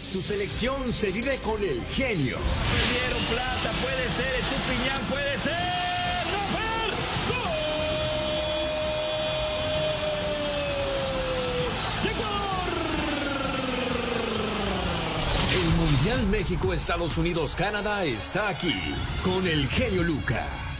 Tu selección se vive con el genio. Me dieron plata, puede ser, Estupiñán, puede ser. ¡No, Fer! ¡Gol! ¡De Ecuador! El Mundial México, Estados Unidos, Canadá está aquí con el genio Lucas.